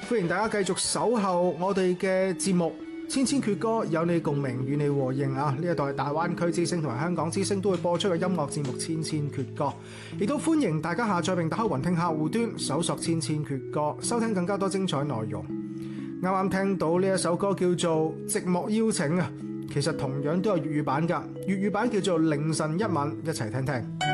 歡迎大家繼續守候我哋嘅節目《千千闕歌》，有你共鳴，與你和應啊！呢一代係大灣區之聲同埋香港之聲都會播出嘅音樂節目《千千闕歌》，亦都歡迎大家下載並打開雲聽客戶端，搜索《千千闕歌》，收聽更加多精彩內容。啱啱聽到呢一首歌叫做《寂寞邀請》啊，其實同樣都有粵語版㗎，粵語版叫做《凌晨一吻》，一齊聽聽。